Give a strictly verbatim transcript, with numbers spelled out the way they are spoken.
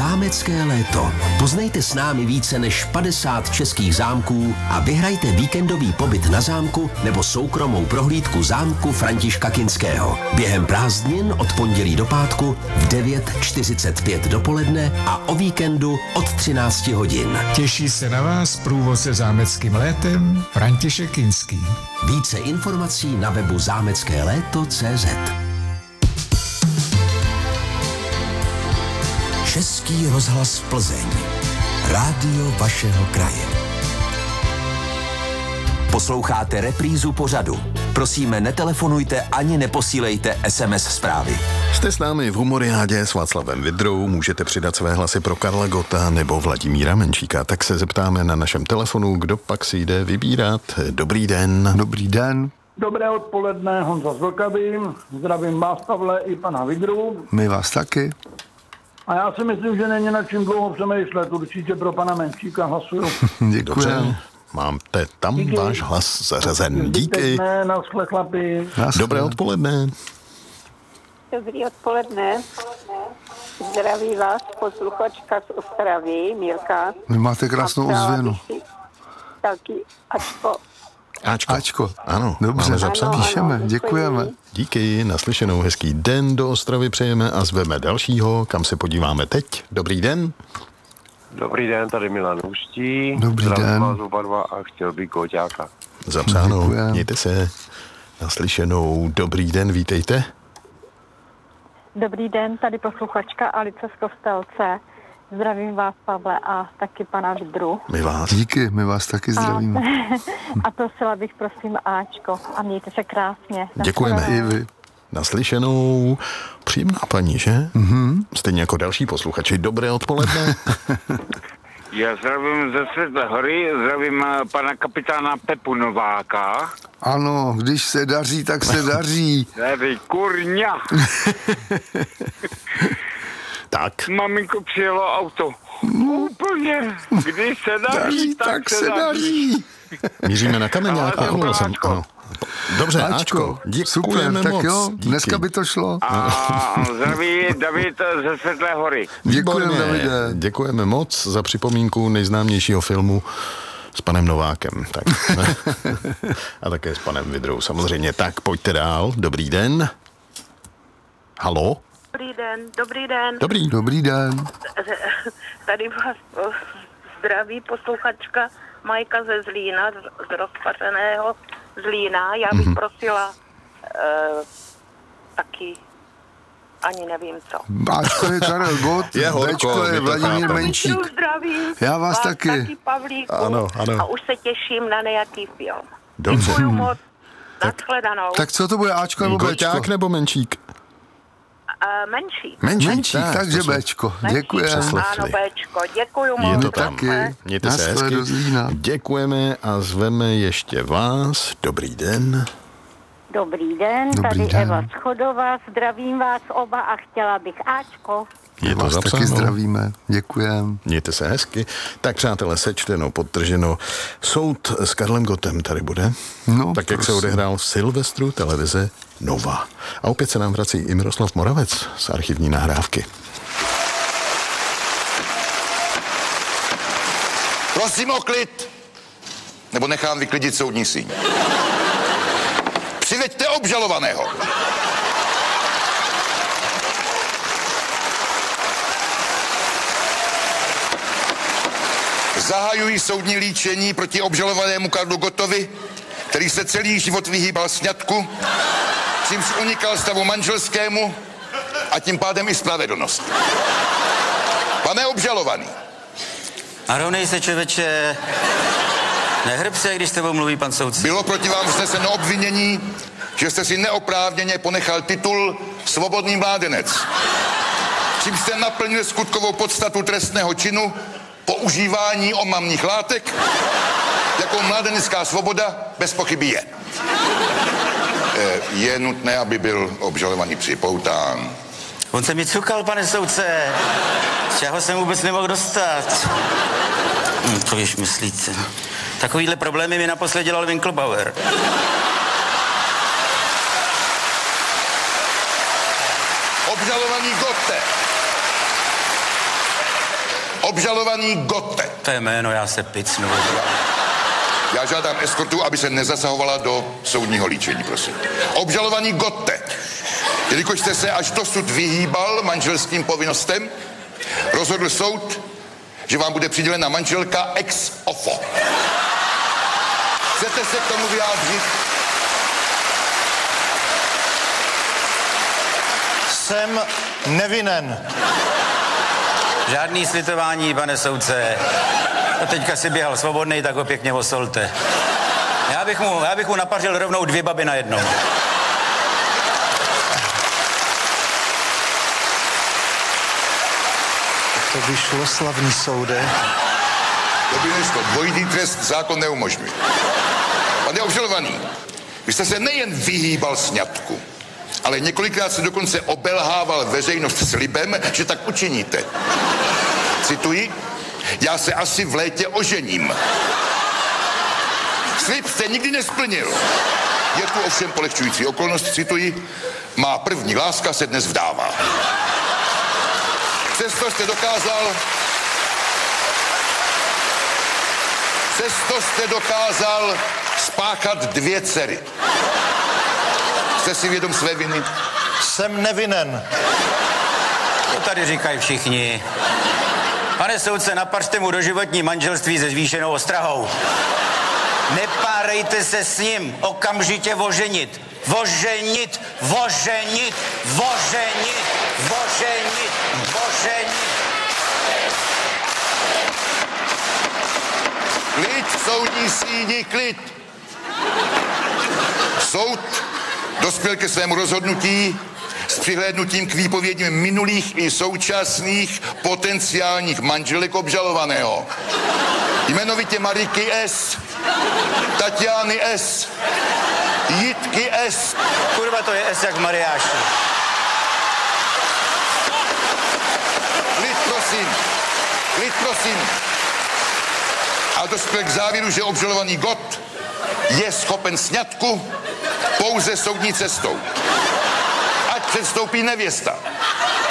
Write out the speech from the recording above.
zámecké léto. Poznejte s námi více než padesát českých zámků a vyhrajte víkendový pobyt na zámku nebo soukromou prohlídku zámku Františka Kinského. Během prázdnin od pondělí do pátku v devět čtyřicet pět dopoledne a o víkendu od třináct hodin. Těší se na vás průvodce zámeckým létem František Kinský. Více informací na webu zámecké léto tečka cé zet. Český rozhlas Plzeň. Rádio vašeho kraje. Posloucháte reprízu pořadu. Prosíme, netelefonujte ani neposílejte es em es zprávy. Jste s námi v Humoriádě s Václavem Vidrou, můžete přidat své hlasy pro Karla Gotta nebo Vladimíra Menšíka. Tak se zeptáme na našem telefonu, kdo pak si jde vybírat. Dobrý den. Dobrý den. Dobré odpoledne, Honza z Vlkavy. Zdravím vás, Pavle, i pana Vidru. My vás taky. A já si myslím, že není na čím dlouho přemýšlet. Určitě pro pana Menšíka hlasuju. Děkuji. Máte tam díky. Váš hlas zařazen. Díky. Ne, naschle chlapi. Dobré odpoledne. Dobrý odpoledne. Zdraví vás posluchačka z Ostravy, Mirka. Vy máte krásnou ozvěnu. Taky Ačko. Ačko. Ačko. Ano, dobře, máme zapsaný. Píšeme, ano, děkujeme. Díky, naslyšenou, hezký den do Ostravy přejeme a zveme dalšího, kam se podíváme teď. Dobrý den. Dobrý den, tady Milan Ústí. Dobrý Zdravím den. vás oba dva a chtěl bych Goťáka. Zapsáno, Děkujem. mějte se. Naslyšenou, dobrý den, vítejte. Dobrý den, tady posluchačka Alice z Kostelce. Zdravím vás, Pavle, a taky pana Vidru. My vás. Díky, my vás taky zdravíme. A, a prosila bych, prosím, Ačko. A mějte se krásně. Děkujeme. I vy. Naslyšenou. Příjemná paní, že? Mm-hmm. Stejně jako další posluchači. Dobré odpoledne. Já zdravím ze Světlé hory, zdravím pana kapitána Pepu Nováka. Ano, když se daří, tak se daří. Tady kurňa. Tak. Maminko, přijelo auto. Úplně. Když se daří, Daří, tak, tak se se daří. daří. Míříme na Kameňák. Ale Ano, jsem, Ačko. ano. Dobře, Ačko. Ačko, Děkujeme super, moc. tak jo, Díky. dneska by to šlo. A zdraví David ze Světlé hory. Děkujeme, Výborně. Davide. Děkujeme moc za připomínku nejznámějšího filmu s panem Novákem. Tak. A také s panem Vidrou samozřejmě. Tak pojďte dál. Dobrý den. Halo? Dobrý den, dobrý den. Dobrý. Dobrý den. Tady vás o, zdraví posluchačka Majka ze Zlína, z, z rozpařeného Zlína. Já bych mm-hmm. prosila uh, taky ani nevím co. Ačko je Karel Gott, Je horko, Bčko je my to Vladimír chápeme. Menšík. Zdravím. Já vás taky. taky, Pavlíku. Ano, ano. A už se těším na nějaký film. Dobře. Děkuju moc. Nashledanou. Tak co to bude, Ačko nebo Bčko? Goťák nebo Menšík? Uh, menší. Menšík, Menšík, takže to jsme Bčko. Menší. Děkujeme. Přeslechli. Ano, Bčko. Děkuju Je moc. to tam. taky. Mějte se Naschle hezky. do Zlína. Děkujeme a zveme ještě vás. Dobrý den. Dobrý den, Dobrý tady den. Eva Schodová. Zdravím vás oba a chtěla bych Ačko. Je to Vás taky zapsáno. zdravíme. Děkujeme. Mějte se hezky. Tak přátelé, sečteno, podtrženo. Soud s Karlem Gottem tady bude. No, tak, jak se prosím. odehrál v Silvestru televize Nova. A opět se nám vrací i Miroslav Moravec z archivní nahrávky. Prosím o klid, nebo nechám vyklidit soudní síň. Přiveďte obžalovaného. Zahajují soudní líčení proti obžalovanému Karlu Gottovi, který se celý život vyhýbal sňatku, čímž unikal stavu manželskému a tím pádem i spravedlnost. Pane obžalovaný. Narovnej se, člověče. Nehrb se, když s tebou mluví pan soudce. Bylo proti vám vzneseno obvinění, že jste si neoprávněně ponechal titul svobodný mládenec. Čím jste naplnil skutkovou podstatu trestného činu používání omamných látek, jakou mládenická svoboda bez pochyby je. Je nutné, aby byl obžalovaný připoután. On se mi cukal, pane soudce. Z čeho jsem vůbec nemohl dostat. Hm, co víš, myslíte? Takovýhle problémy mi naposled dělal Winklebauer. Obžalovaný Gotte. Obžalovaný Gotte. To je jméno, já se picnu. Já žádám eskortu, aby se nezasahovala do soudního líčení, prosím. Obžalovaný Gotte. Jelikož jste se až dosud vyhýbal manželským povinnostem, rozhodl soud, že vám bude přidělena manželka ex ofo. Chcete se k tomu vyjádřit? Jsem nevinen. Žádný slitování, pane soudce. A teďka si běhal svobodnej, tak ho pěkně osolte. Já bych mu, já bych mu napařil rovnou dvě baby najednou. To by šlo, slavný soude. Dobrý to dvojitý trest zákon neumožňuje. Pane obžalovaný, vy jste se nejen vyhýbal sňatku, ale několikrát se dokonce obelhával veřejnost slibem, že tak učiníte. Cituji, já se asi v létě ožením. Slib jste nikdy nesplnil. Je tu ovšem polehčující okolnost, cituji, má první láska se dnes vdává. Přesto jste dokázal... Přesto jste dokázal spáchat dvě dcery. Jste si vědom své viny? Jsem nevinen. To tady říkají všichni. Pane soudce, napařte mu doživotní manželství se zvýšenou ostrahou. Nepárejte se s ním, okamžitě oženit. Oženit, oženit, oženit, oženit, oženit. Klid, soudní síni, klid. Soud dospěl ke svému rozhodnutí s přihlédnutím k výpovědím minulých i současných potenciálních manželek obžalovaného. Jmenovitě Mariky S., Tatiany S., Jitky S. Kurva, to je S jak Mariáš. Klid, prosím. Klid, prosím. A dospěl k závěru, že obžalovaný Gott je schopen sňatku pouze soudní cestou. Ať předstoupí nevěsta.